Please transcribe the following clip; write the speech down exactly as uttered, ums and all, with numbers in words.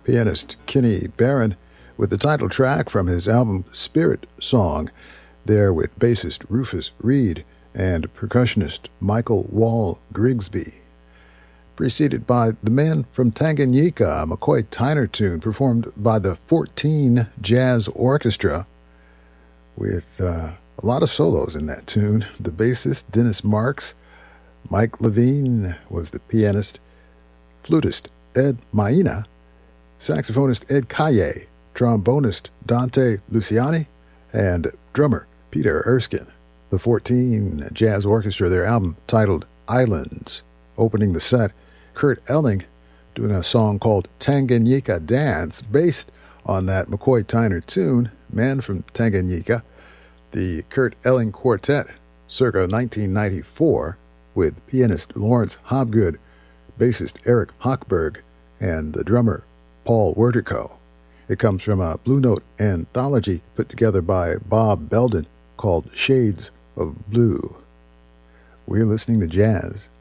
pianist Kenny Barron with the title track from his album Spirit Song, there with bassist Rufus Reid and percussionist Michael Wall Grigsby. Preceded by The Man from Tanganyika, a McCoy Tyner tune performed by the fourteen Jazz Orchestra, with uh, a lot of solos in that tune. The bassist, Dennis Marks, Mike Levine was the pianist, flutist, Ed Maina, saxophonist, Ed Kaye, trombonist, Dante Luciani, and drummer, Peter Erskine. The fourteen Jazz Orchestra, their album titled Islands. Opening the set, Kurt Elling doing a song called Tanganyika Dance, based on that McCoy Tyner tune, Man from Tanganyika. The Kurt Elling Quartet, circa nineteen ninety-four, with pianist Lawrence Hobgood, bassist Eric Hochberg, and the drummer Paul Wertico. It comes from a Blue Note anthology put together by Bob Belden called Shades of Blue. We're listening to jazz